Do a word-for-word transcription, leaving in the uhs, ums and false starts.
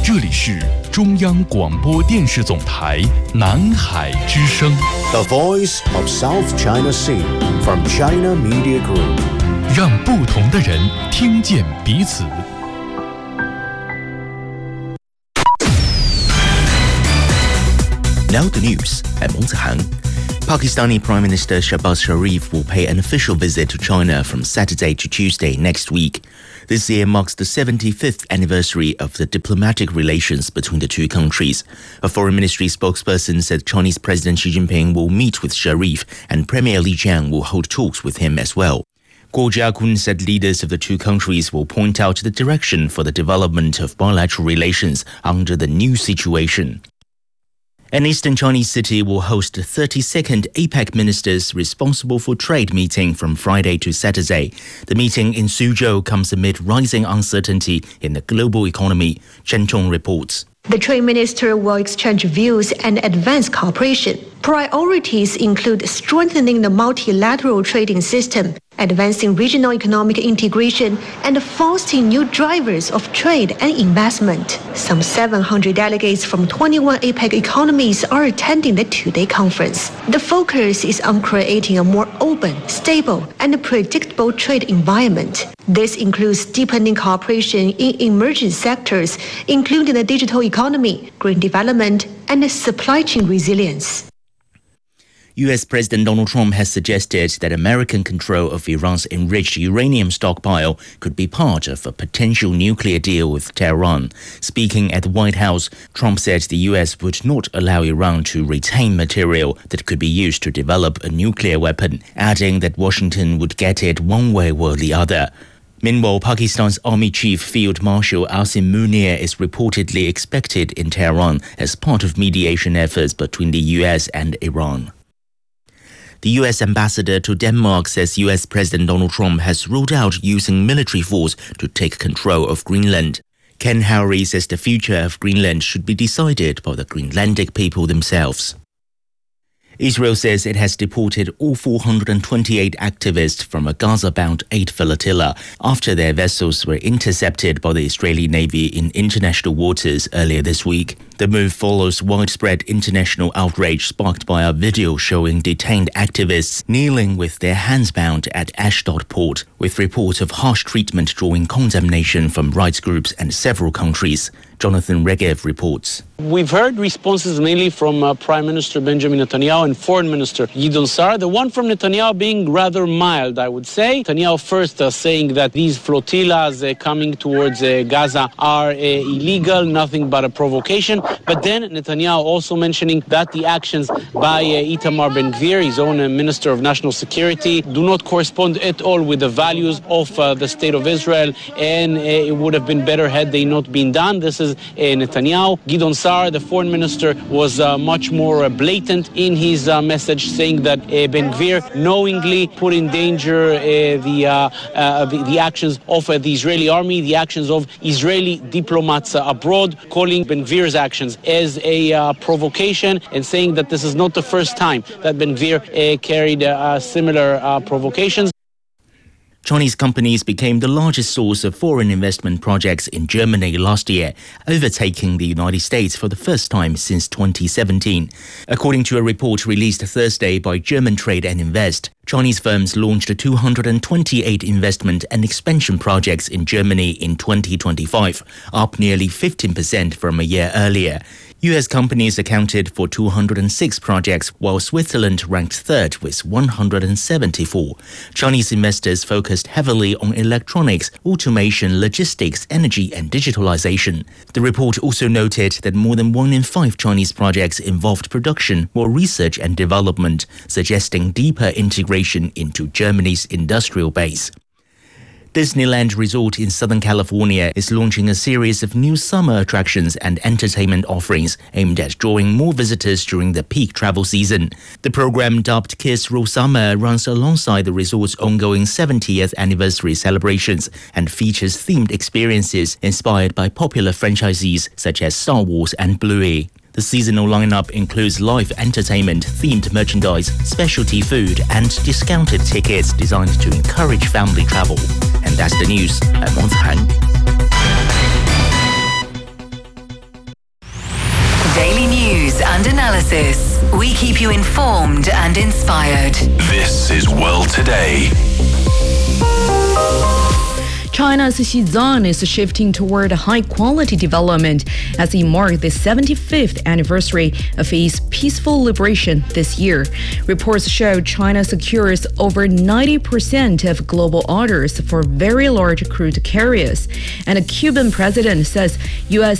这里是中央广播电视总台南海之声 The Voice of South China Sea from China Media Group， 让不同的人听见彼此。 Now the news at Montahang. Pakistani Prime Minister Shahbaz Sharif will pay an official visit to China from Saturday to Tuesday next week. This year marks the seventy-fifth anniversary of the diplomatic relations between the two countries. A foreign ministry spokesperson said Chinese President Xi Jinping will meet with Sharif and Premier Li Qiang will hold talks with him as well. Guo Jiakun said leaders of the two countries will point out the direction for the development of bilateral relations under the new situation. An eastern Chinese city will host the thirty-second APEC ministers responsible for trade meeting from Friday to Saturday. The meeting in Suzhou comes amid rising uncertainty in the global economy, Chen Chong reports. The trade minister will exchange views and advance cooperation. Priorities include strengthening the multilateral trading system, advancing regional economic integration, and fostering new drivers of trade and investment. Some seven hundred delegates from twenty-one APEC economies are attending the two-day conference. The focus is on creating a more open, stable, and predictable trade environment. This includes deepening cooperation in emerging sectors, including the digital economy, green development, and supply chain resilience. U S President Donald Trump has suggested that American control of Iran's enriched uranium stockpile could be part of a potential nuclear deal with Tehran. Speaking at the White House, Trump said the U S would not allow Iran to retain material that could be used to develop a nuclear weapon, adding that Washington would get it one way or the other. Meanwhile, Pakistan's Army Chief Field Marshal Asim Munir is reportedly expected in Tehran as part of mediation efforts between the U S and Iran. The U S ambassador to Denmark says U S President Donald Trump has ruled out using military force to take control of Greenland. Ken Howry says the future of Greenland should be decided by the Greenlandic people themselves. Israel says it has deported all four hundred twenty-eight activists from a Gaza-bound aid flotilla after their vessels were intercepted by the Israeli Navy in international waters earlier this week. The move follows widespread international outrage sparked by a video showing detained activists kneeling with their hands bound at Ashdod port, with reports of harsh treatment drawing condemnation from rights groups and several countries. Jonathan Regev reports. We've heard responses mainly from uh, Prime Minister Benjamin Netanyahu and Foreign Minister Gideon Sa'ar. The one from Netanyahu being rather mild, I would say. Netanyahu first uh, saying that these flotillas uh, coming towards uh, Gaza are uh, illegal, nothing but a provocation. But then Netanyahu also mentioning that the actions by uh, Itamar Ben-Gvir, his own uh, Minister of National Security, do not correspond at all with the values of uh, the State of Israel, and uh, it would have been better had they not been done. This is uh, Netanyahu. Gideon Sa'ar, the foreign minister, was uh, much more uh, blatant in his uh, message, saying that uh, Ben-Gvir knowingly put in danger uh, the, uh, uh, the the actions of uh, the Israeli army, the actions of Israeli diplomats uh, abroad, calling Ben-Gvir's actions as a uh, provocation and saying that this is not the first time that Ben-Gvir uh, carried uh, similar uh, provocations. Chinese companies became the largest source of foreign investment projects in Germany last year, overtaking the United States for the first time since twenty seventeen. According to a report released Thursday by German Trade and Invest, Chinese firms launched two hundred twenty-eight investment and expansion projects in Germany in twenty twenty-five, up nearly fifteen percent from a year earlier. U S companies accounted for two hundred six projects, while Switzerland ranked third with one hundred seventy-four. Chinese investors focused heavily on electronics, automation, logistics, energy, and digitalization. The report also noted that more than one in five Chinese projects involved production or research and development, suggesting deeper integration into Germany's industrial base. Disneyland Resort in Southern California is launching a series of new summer attractions and entertainment offerings aimed at drawing more visitors during the peak travel season. The program, dubbed Kids Rule Summer, runs alongside the resort's ongoing seventieth anniversary celebrations and features themed experiences inspired by popular franchises such as Star Wars and Bluey. The seasonal lineup includes live entertainment, themed merchandise, specialty food, and discounted tickets designed to encourage family travel. And that's the news at Montahang. analysis. We keep you informed and inspired. This is World Today. China's Xizang is shifting toward high-quality development as it marks the seventy-fifth anniversary of its peaceful liberation this year. Reports show China secures over ninety percent of global orders for very large crude carriers. And the Cuban president says U S